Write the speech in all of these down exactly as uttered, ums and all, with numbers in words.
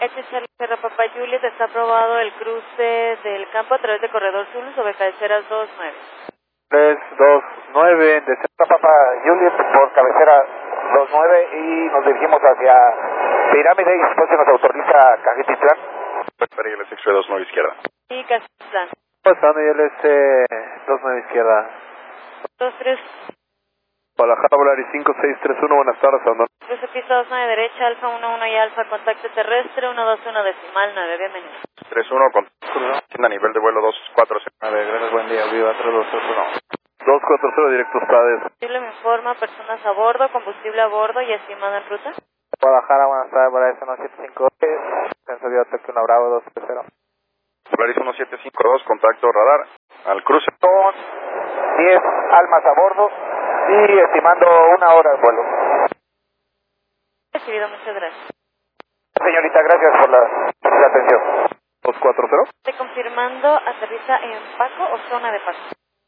H Charlie Sierra Papa Juliet, está aprobado el cruce del campo a través de Corredor Sur sobre cabeceras dos nueve. tres dos nueve de Sierra Papa Juliet por cabecera dos nueve y nos dirigimos hacia Pirámide y después se nos autoriza Cajetitlán. Para I L S dos nueve izquierda. Y Cajetitlán. Pasando I L S dos nueve izquierda. dos tres. Guadalajara Volaris cinco seis tres uno, buenas tardes, Andón. Cruce pista dos nueve derecha, Alfa uno uno y Alfa, contacto terrestre uno dos uno decimal nueve, bienvenido. tres uno, contacto a nivel de vuelo dos cuatro cero. A ver, gracias, buen día, viva tres dos tres uno. dos cuatro cero, directo ustedes. Combustible me informa, personas a bordo, combustible a bordo y estimado en ruta. Guadalajara, buenas tardes, Volaris uno siete cinco dos, Censo de ataque una Bravo dos tres cero. Volaris uno siete cinco dos, contacto radar al cruce. Con diez almas a bordo y estimando una hora de vuelo. Recibido, muchas gracias. Señorita, gracias por la, por la atención. dos cuatro cero. Estoy confirmando, aterriza en Paco o zona de Paco.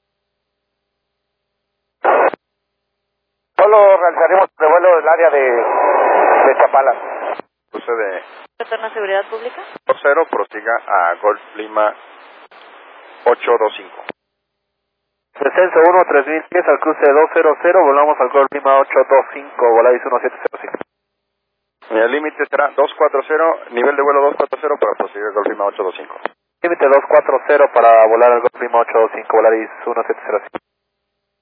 Solo realizaremos el vuelo del área de, de Chapala. Cruce de Retorno a seguridad pública. dos cero, prosiga a Golf Lima ocho dos cinco. Descenso uno tres mil pies al cruce dos cero cero, volamos al Golf Lima ocho dos cinco, Volaris uno siete cero cinco. El límite será dos cuatro cero, nivel de vuelo dos cuatro cero para proseguir al Golf Lima ocho dos cinco. Límite dos cuatro cero para volar al Golf Lima ocho dos cinco, Volaris uno siete cero cinco.